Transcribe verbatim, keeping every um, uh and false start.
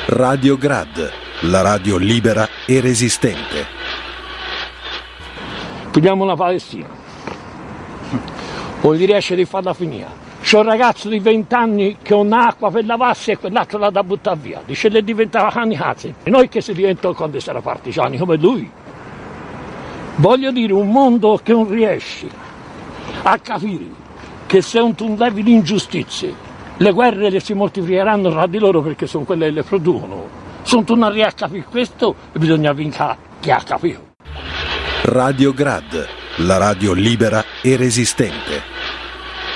Radio Grad, la radio libera e resistente. Pigliamo la Palestina. Vuol dire riesce di farla finire. C'è un ragazzo di venti anni che ha un'acqua per lavarsi e quell'altro l'ha da buttare via. Dice che diventava kamikaze. E noi che si diventò quando sarà partigiani come lui. Voglio dire, un mondo che non riesce a capire che se non tu levi l'ingiustizia, le guerre le si moltiplicheranno tra di loro perché sono quelle che le producono. Se non tu non riesci a capire questo, bisogna vincere chi ha capito. Radio Grad, la radio libera e resistente.